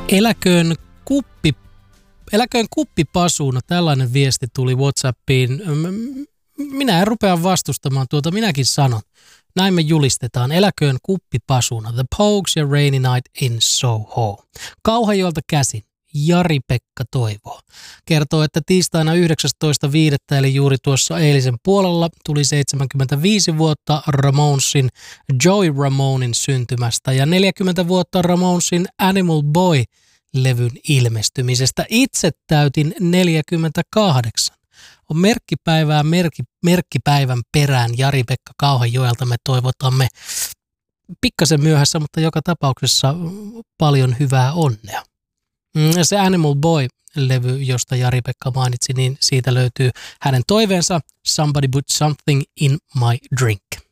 Eläköön kuppipasuna, tällainen viesti tuli WhatsAppiin. Minä en rupea vastustamaan tuota, minäkin sanon. Näin me julistetaan. Eläköön kuppipasuna. The Pogues ja Rainy Night in Soho. Kauhajoelta käsin. Jari-Pekka toivoo. Kertoo, että tiistaina 19.5. eli juuri tuossa eilisen puolella tuli 75 vuotta Ramonesin Joey Ramonein syntymästä ja 40 vuotta Ramonesin Animal Boy-levyn ilmestymisestä. Itse täytin 48. On merkkipäivän perään Jari-Pekka Kauhajoelta. Me toivotamme pikkasen myöhässä, mutta joka tapauksessa paljon hyvää onnea. Se Animal Boy-levy, josta Jari-Pekka mainitsi, niin siitä löytyy hänen toiveensa Somebody Put Something in My Drink.